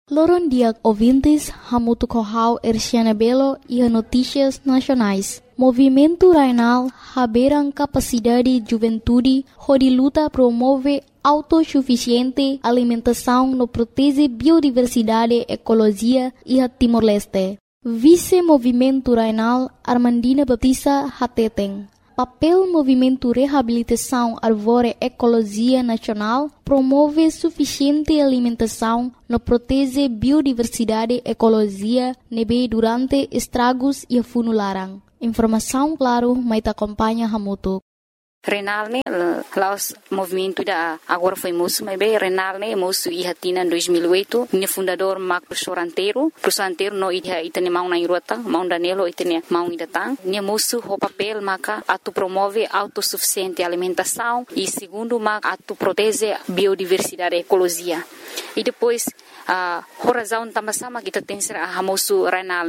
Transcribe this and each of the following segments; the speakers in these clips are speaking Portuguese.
Loron dia ouvintes, hamutu kohau Erciana Belo e notícias nacionais. Movimento Rainal haberam capacidade juventude, onde luta promove autossuficiente alimentação no protege biodiversidade, ecologia e a Timor-Leste. Vice-Movimento Rainal Armandina Baptista Hateteng. Papel Movimento Reabilitação Árvore Ecologia Nacional promove suficiente alimentação no protege biodiversidade ecologia nebe durante estragos e funularan. Informação claro, mas acompanha Hamutu. Renal ne laos movimento da agora foi moço mas bem Renal ne moço e hatina em 2008 ne fundador Mac professor anteiro no itane mau na irota mau danelo itane mau idatang ne moço o papel maca atu promove autossuficiente alimentação e segundo mac atu protege biodiversidade ecologia e depois a razão também sama kita tem ser a moço Renal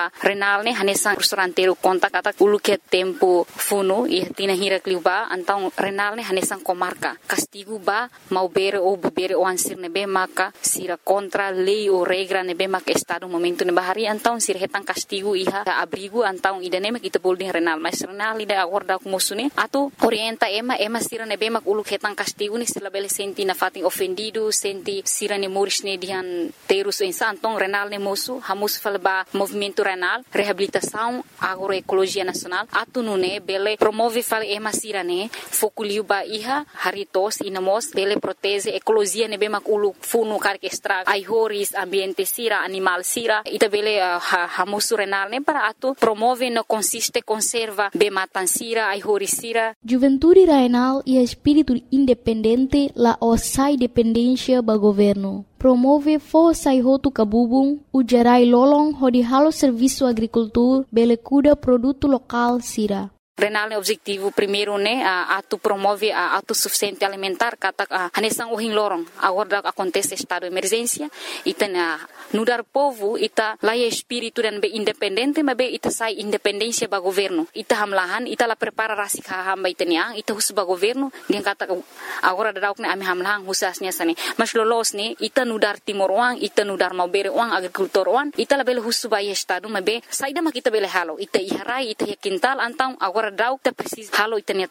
ne hanesan professor anteiro conta kata ulu que tempo funo e hatina hira kliuba então Renal ne hanesan comarca castigo ba mau bere ou bebere ou ansir nebe maka sira contra lei ou regra nebe maka estado momento nebe hari então sira hetan castigo iha abrigo então idane mak kita boleh Renal mas Renal ida acorda com moço ne atu orienta ema sira nebe mak ulu hetan castigo ni sila bele senti na fatin ofendido senti sira ne moris ne dihan terus então Renal ne moço hamus falba movimento Renal reabilitação agroecologia nacional atu nune bele promove fal ema sira ne fokuliu ba iha haritos inamos bele protege ecologia nebe mak ulu funu karke extra aihoris ambiente sira animal sira ita bele hamusu Renal ne para atu promove no consiste conserva be matan sira aihoris sira Juventude Rainal e espírito independente la osai dependência ba governo promove força e roto cabubung ujarai lolong hodi halo serviço agricultura bele cuida produto local sira Renal ne objetivo primeiro ne atu promove a autossuficiente alimentar kata hanesang uhin lorong agora acontece estado de emergência ita nudar povo ita laia espírito dan be independente mas be ita sai independência ba governo ita hamlahan ita la prepara rasik hamba itania ita hus ba governo dia kata agora dauk ne ami hamlahan husasnya sane mas lolos ne ita nudar timor uang ita nudar mau bere uang agrikultor uang ita la bele hus ba estado mas be saida ma kita bele halo ita iharai ita quintal antang agora dauk ta precisa halo itania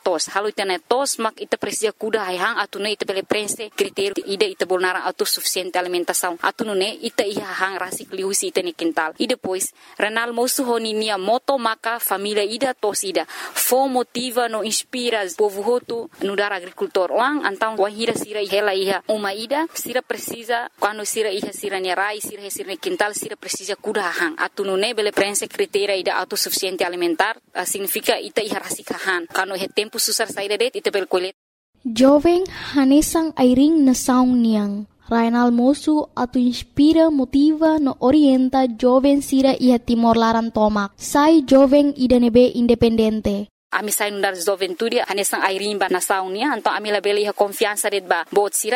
tos mak ita precisa kuda hang atune ita bele prense critério ida ita bolnara autossuficiente alimentação atune ita iha hang rasik liusi ita ni quintal e depois Renal moço honi nia moto maka família ida tos ida fo motiva no inspira povo hotu no dar agricultor wang antang wahira sira hela iha uma ida sira precisa quando sira iha sira ni rai sira ni quintal sira precisa kuda hang atune bele prense critério ida autossuficiente alimentar significa ita iha rasikahan kano he tempo susar saída det ita bel kolet jovem hanesang airing na saung niang Rainal moço atu inspira motiva no orienta jovem sira iha Timor Laran tomak sai jovem ida nebe independente ami sai nundar juventude hanesang airimba na saunia então ami la bele iha confiança det ba bot sira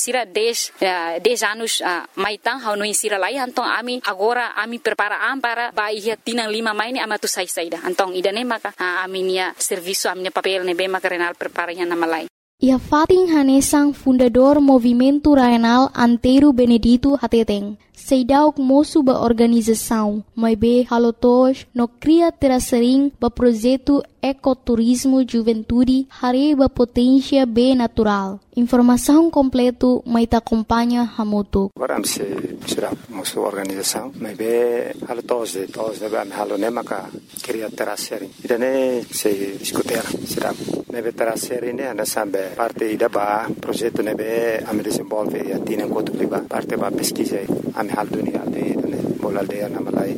10 anos maitang hau no insira lai então ami agora ami prepara para ba iha tinang 5 maini ama tu sai saida então ida ne maka ami nia serviço ami ne papel ne be maka Renal prepara iha na malai Ia Fatin Hanesang fundador Movimento Rainal Anteiro Benedito Hateteng. Seidauk moço ba organização, mas be halotos no cria terasering ba projeto ecoturismo juventude hari ba potência be natural. Informação completo mai ta acompanha Hamutu. Agora se será moço organização, mas be halotos de ba halo nemaka cria terasering. Idane se discutir será nebe terasering ne ana sambe parte ida ba projeto nebe am desenvolve a tina kotu liba parte ba pesquisa am hal dunia de bola de na malai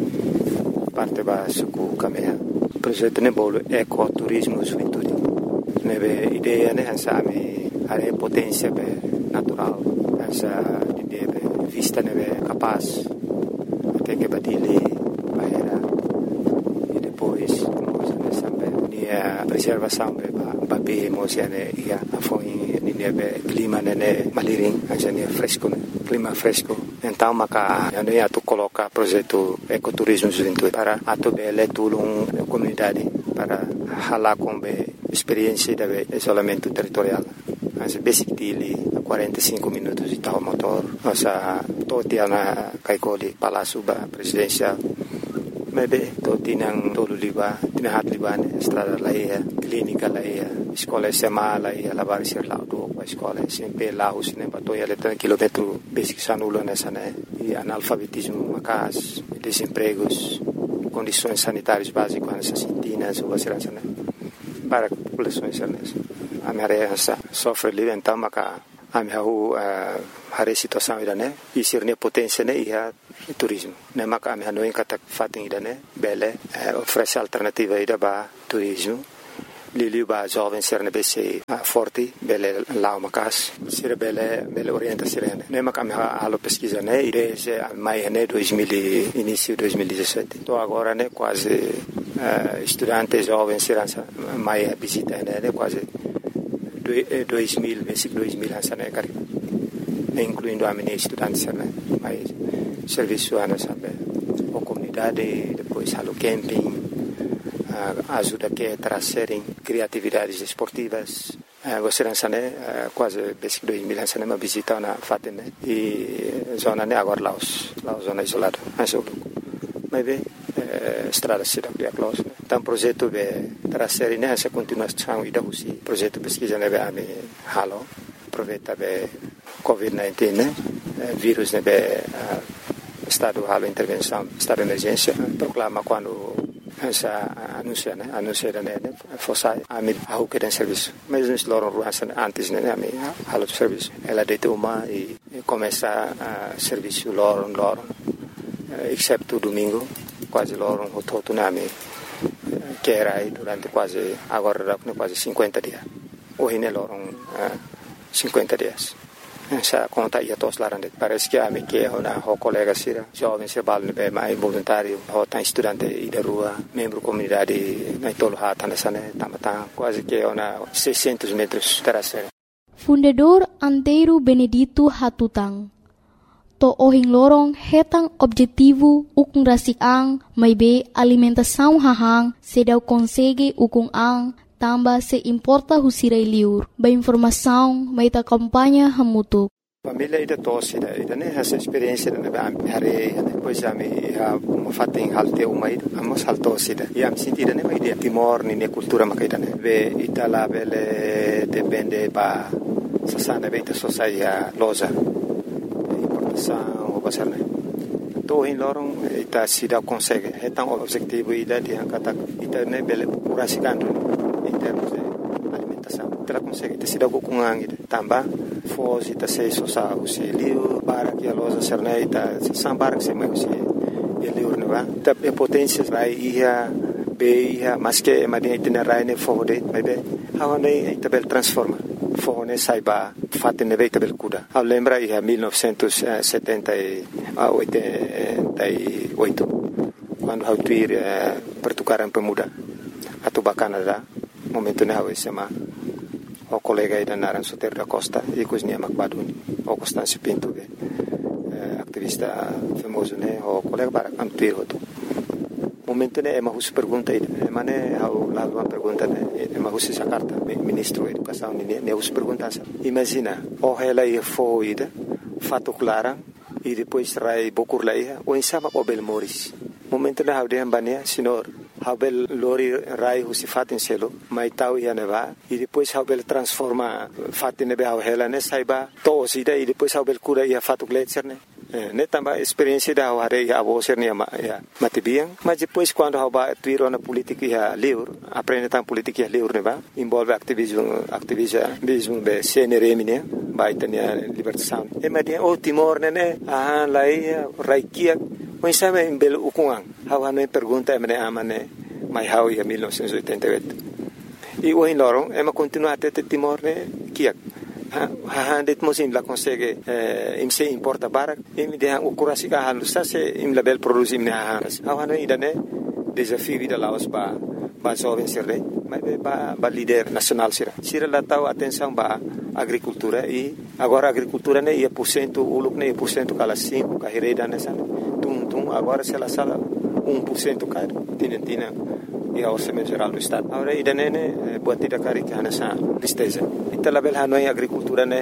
parte ba suku kamea projeto ne bolo ecoturismo juventude nebe ideia ne ansami are potência be natural essa ideia be vista nebe capaz até que batile bahera e depois coisa ne sambe nia preservação be ba be emocione ia foi nebe clima ne maliring essa ne fresco clima fresco então maka ano ia tu coloca projeto ecoturismo juventude para atu bele tulung comunidade para hala com be experiência de isolamento territorial as basic dili 45 minutos de tal motor nossa totia na kaikoli Palácio ba presidencial. Maybe to tinang tolo liba, tinahat liba ne estrada laia, clínica laia, escola SMA laia, lavar ser lá do a escola sempre lá os ne batoia letra quilômetro basic sanulo nessa né e analfabetismo macas, desempregos, condições sanitárias básicas nessa sintinas ou assim né para populações nessa a minha sofre livre então maca a minha hari situação ida né e sirne potência né ia turismo né maca a minha não encata fatem ida né bele oferece alternativa ida ba turismo lili ba jovem ser ne bc forte bele lá macas ser bele orienta sirene né maca a minha alo pesquisa né desde maio né 2000 início 2017 tô agora né quase estudantes jovens serança maio visita né quase 2000 sana kari incluindo a minha estudante né mas serviço ana sabe a comunidade depois halo camping ajuda que trazerem criatividades esportivas você não sabe quase basic 2000 sana uma visita na fatem né e zona né agora Laos zona isolada mas mas bem estrada cidade a close então projeto de trazer nessa continuação e da usi projeto pesquisa né a me halo aproveita be COVID-19 né vírus né be estado halo intervenção estado de emergência proclama quando essa anuncia né fosse a me ao que tem serviço mas nos loram ruas antes né a me halo serviço ela deita uma e começa a serviço loram exceto domingo quase loram o nome que era aí durante quase agora quase 50 dias hoje né loram 50 dias essa conta ia todos lá parece que a me que uma colega sira jovem se balne be mais voluntário tá estudante e da rua membro comunidade na tolo hata nessa né tamata quase que uma 600 metros terasera Fundador Antero Benedito Hatutang to ohing lorong hetang objetivo ukung rasik ang may be alimentação hahang sedaw konsege ukung ang tamba se importa husiray liur ba informação may ta kampanya hamutuk família ida tosse ida né essa experiência na hari depois a me fating halte umai amos haltosse ida e am sentida né ida timor ni cultura makaida né be itala bele depende ba sasana beita sociedade loja o pasar né to in lorong ita sida consegue então objetivo ida de kata ita né bele curasikan em termos de alimentação ela consegue te sida kukungang ida tamba foz ita sei sosa usi liu para que a loja ser né ita sambar que se mais usi liu né va ta potência vai ia be ia mas que madinha ita rai né fode vai be how né ita bel transforma fone saiba fatte ne veita bel kuda a lembra ia 1978 quando hau tuir pertukaran pemuda atau Canada momento ne hau sema o colega ida naran Soter da Costa e cosnia Macbaduni o Constâncio Pinto activista famoso ne o colega para antuir hoto momento ne ema hus pergunta mane hau lá uma pergunta ne ema hus essa carta ministro da educação ne hus pergunta imagina o ela ia foida fato clara e depois rai bokur laia o insama o bel moris momento ne hau de ambania senhor hau bel lori rai hus fatin selo mai tau ia neva e depois hau bel transforma fatin ne hau ela ne saiba to sida e depois hau bel cura ia fato gletser ne tambah experiência da hari a você ne matibiang mas depois quando haba tuiro na política ia liur aprende tam política ia liur ne ba envolve ativismo be CNRM ne ba itania libertação e madia o Timor ne lai raikia mas sabe em belo ukungang hawa no pergunta me amane mai hau ia 1988 e o em lorong ema continua até Timor ne kiak det mosim la consegue imse importa barak im de hang ukurasi ka halu sa se im label produce im ne hanas awano idane desafio vida laos ba jovem sirre mas ba líder nacional sira la tau atenção ba agricultura e agora agricultura ne ia porcento uluk ne porcento kala 5 ka hereda nessa tum agora se la sala 1% cai tinentina e ao orçamento geral do estado agora idane ne buat tidak kari ka nessa listeza ita label hanoi agricultura ne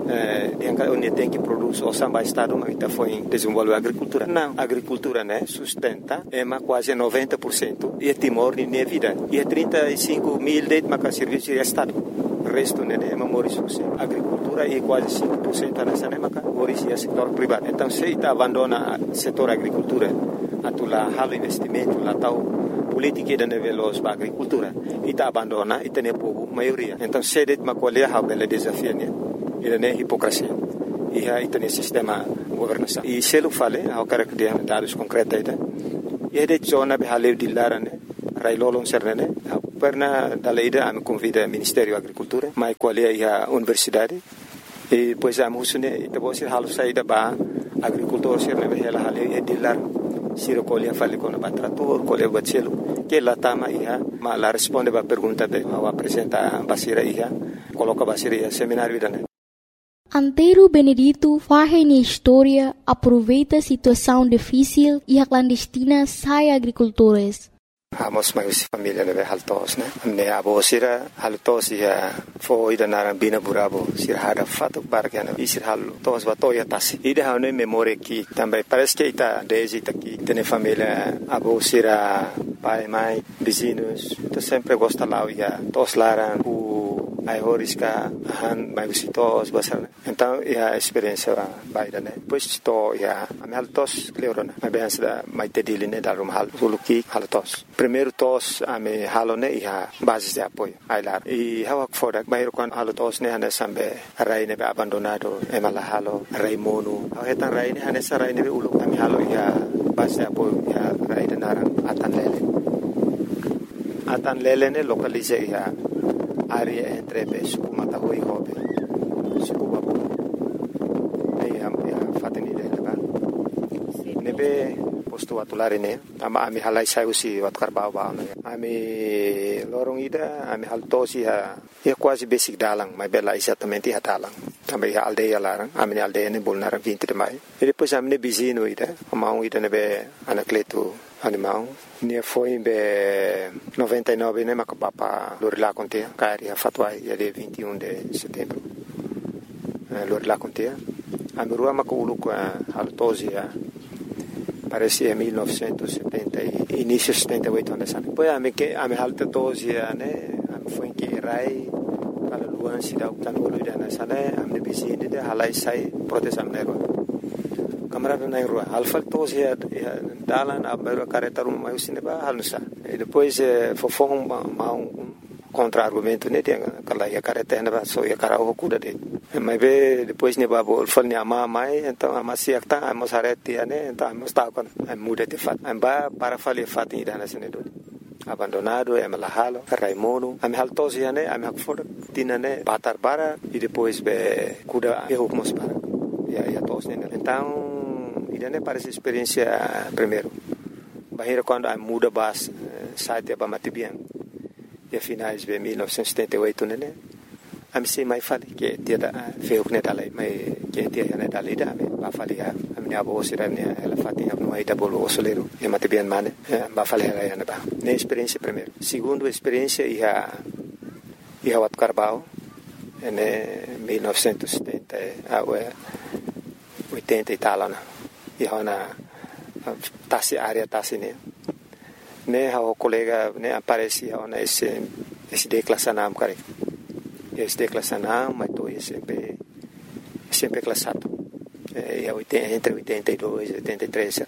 onde tem que produzir o samba estado, mas está foi desenvolver a agricultura. Não, a agricultura, né, sustenta quase 90% e Timor de minha vida. E 35 mil de serviço de estado. O resto, né, é morismo. Agricultura e quase 5% nessa época, morismo é setor privado. Então, se está abandona o setor agricultura, atula halo investimento, lá tal política da veloz para agricultura, e está abandona e tem povo maioria. Então, se det macolher a bela desafio, né, ele é hipocrisia. E aí tem sistema governação. E se ele fala, ao cara que tem dados concretos, e de zona behaleu de lara, né, railolon serne, perna da lei da me convida Ministério da Agricultura, mas qual é a universidade? E depois a musune, e depois se halu saída ba agricultor serne behela haleu e de lar, se recolhe fale com o trator, colhe o bacelo, que lá tama ia, mas lá responde a pergunta de ao apresentar basira ia, coloca basira ia seminário da né. Antero Benedito faz na história, aproveita a situação difícil e a clandestina sai agricultores. Amos mais família né haltos né me abo sira haltos ia foi da narambina burabo sira hada fato bargana e sira haltos batoya tasi ide hane memória que também parece que está desde aqui tem família abo sira pai mãe vizinhos então sempre gosta lá ia tos laran ai horiska han mai visitos basar então a experiência vai da né depois to ia am haltos cleorona mas bem da mai tedili né da rum hal suluki haltos primeiro tos ame halone ia base de apoio ai lá e hawa fora bairo quan haltos ne hane sambe rai ne abandonado e mala halo rai mono hetan rai ne hane sarai ne ulu ame halo ia base de apoio ia rai de naran atan lele ne localize ia área entre suku matahui hobe suku babu nei am fateni de leba nebe posto atulare ne ama ami halai sai usi wat karbau ba ami lorong ida ami haltosi ha ya quase basic dalang mai bela exatamente ha dalang também ha aldeia larang ami aldeia ne bolnara 20 de mai e depois ami ne bizino ida amau ida nebe anacleto animal ne foi em 99 né macapapa Lorila contea cari a fatwa ia de 21 de setembro Lorila contea a merua maculu com a haltosia parece em 1970 e início 78 anos depois a me haltosia né foi que rai para luan sida utan ulu dana sana amne bizine de halai sai protestam nego camarada na rua alfa tos ya dalan abero careta rum mais cineba halusa e depois fofong contra argumento né tem aquela ya careta na so ya cara o cuda de mas depois ne babo alfa ne ama mai então ama siakta amos hareti né então amos ta con muda de fat amba para fale fat ida na senedo abandonado é malahalo raimono am haltos ya né am hakfor tinane batar bara e depois cuda eu como se para ya tos né então idane parece experiência primeiro bahira quando a muda bas site para matibian e finais de 1978 né am sei mai fale que dia da feu né dalai mai que dia né dalai da ba fale a minha avó sira né ela fatinha no aí da bolo osoleiro e matibian mane ba fale ela ya ba né experiência primeiro segundo experiência ia wat carbau né 1970 80 e tal né e hona tasi área tasi ne o colega ne aparece hona esse declassanam cara esse declassanam mas tô sempre classado e entre 82 e 83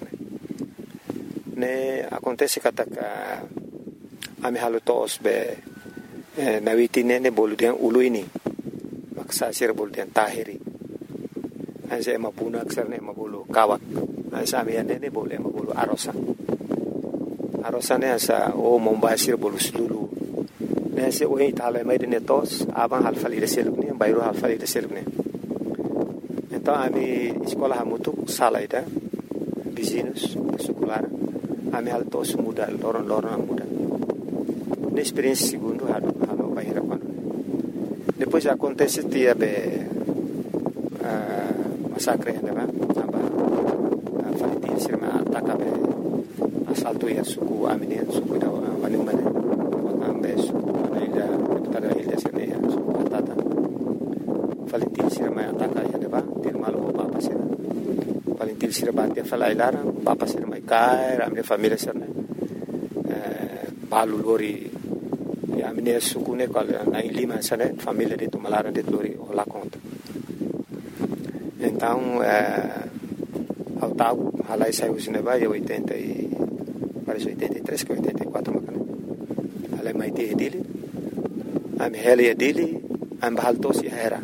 ne acontece que a me halutos be na witine ne boludian uluini maksa sir boludian tahiri Asa mapuna aksar ne mabulu kawak. Asa amian ne boleh mabulu arosa. Arosa ne asa mombasir bolu selulu. Ne se o itala mai de netos abang halfali de seluk ne bayro halfali de seluk ne. Então ami sekolah hamutu salaida business sekolah. Ami haltos muda loron muda. Ne experiência segundo halo bayra quando. Depois acontece dia masakre né aba falitin sirma ataka be asalto ya suku amine suku da wani mane ambe suku ida tada ida sirne ya suku atata falitin sira mai ataka ya deba tir malo papa sira paling til sira batia falai lara papa sira mai kai ramne família sira balu lori ya mine sukune kal na lima sana família de tomalara de lori ola conta então ao tal halai saiu cinema e 80 e parece 83 que 84 macana halai mai te dele am heli dele am bahalto si era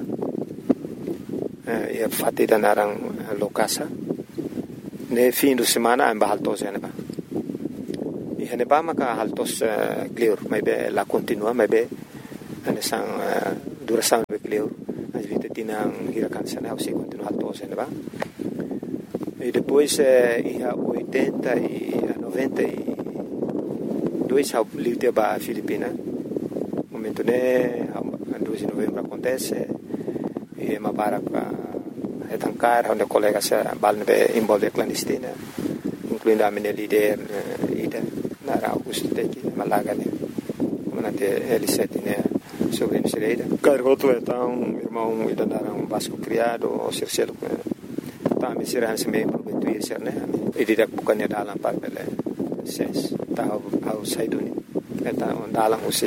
e fatti da narang lokasa ne fim de semana am bahalto si aneba e aneba maka haltos clear mai be la continua mai be anesang duração be clear as vita tinang hirakan sana o se continua halto si aneba e depois ia 80 e 92 ao livre ba Filipina momento né 2 de novembro acontece e mabarak etancar onde colegas balne envolve clandestina incluindo a minha líder ida na Augusto Teki Malaga né comandante L7 né sobre a Nereida cargoto então irmão ida na Vasco criado o Circelo tá me será se me prometer ser né e didak bukannya dalam par bele ses tá ao saiduni então dalam o se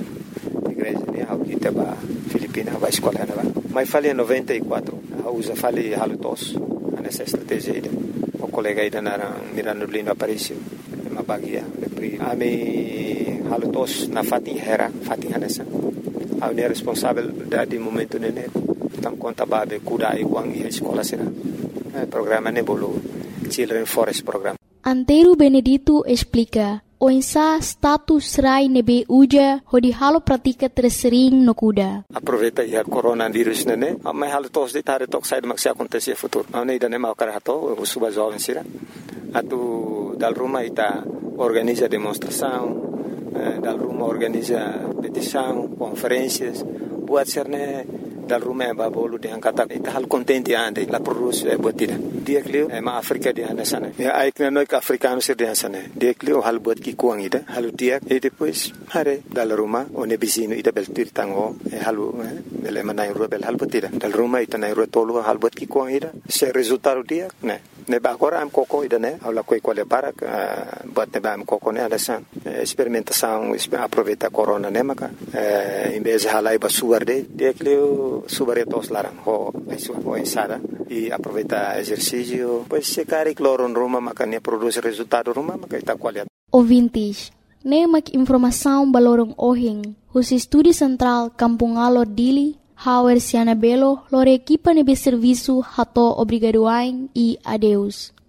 igreja né ao kita ba Filipina ba escola né ba mas falei em 94 usa falei halutos nessa estratégia ida o colega ida na Mirando Lindo Aparício uma bagia ami halutos na fatin hera fatin nessa a unir responsável de momento né tam conta babe kuda e uang e escola será programa nebolo Children Forest Program. Antero Benedito explica o insa status rai nebe uja hodi halo pratika tersering no kuda. Aproveita ya coronavírus nene, mas halo tos de tare tok sai de acontecer futuro. Ani dane mau karato o suba jovem sira. Atu dal rumah ita organiza demonstração, dal rumah organiza petição, conferências, buat serne dal rumah babolo de angkata ita hal contente ande la produce botida. Dia klio ma Afrika di anda sana. Ya aikna no ka africano sir di sana. Dia klio hal bot ki kuang ida halu dia e depois hare dal rumah one bisino ida bel tirtango halu bele manai ro bel hal botida. Dal rumah ita nai ro tolu hal bot ki kuang ida. Se resultado dia ne ba agora am coco ida ne ala coi quale para bot ne ba am coco ne ada san experimentação aproveita corona ne maka em vez halai ba suarde dia klio subare tos larang ho ensada e aproveita exercício pois se cari cloro no Roma makanya produz resultado Roma maka ita qualidade ouvintes nemak informação balorong ohing os estúdio central Kampung Alor Dili Hauer Siana Belo lore equipa nebe serviço hato obrigado e adeus.